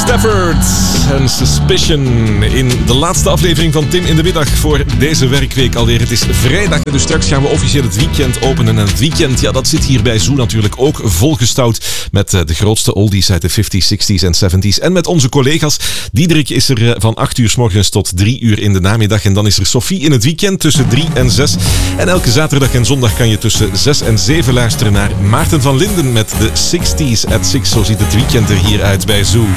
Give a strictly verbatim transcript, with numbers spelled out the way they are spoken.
Stafford en Suspicion in de laatste aflevering van Tim in de Middag voor deze werkweek alweer. Het is vrijdag, dus straks gaan we officieel het weekend openen. En het weekend, ja, dat zit hier bij Zoo natuurlijk ook volgestouwd met de grootste oldies uit de vijftiger, zestigers en zeventigers. En met onze collega's. Diederik is er van acht uur 's morgens tot drie uur in de namiddag. En dan is er Sophie in het weekend tussen drie en zes. En elke zaterdag en zondag kan je tussen zes en zeven luisteren naar Maarten van Linden met de zestig's at six. Zo ziet het weekend er hier uit bij Zoo.